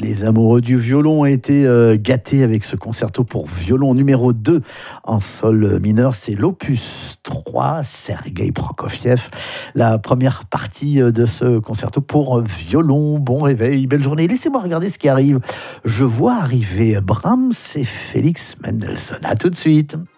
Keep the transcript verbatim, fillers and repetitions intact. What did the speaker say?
Les amoureux du violon ont été euh, gâtés avec ce concerto pour violon numéro deux en sol mineur. C'est l'opus trois, Sergueï Prokofiev. La première partie de ce concerto pour violon. Bon réveil, belle journée. Laissez-moi regarder ce qui arrive. Je vois arriver Brahms et Félix Mendelssohn. À tout de suite.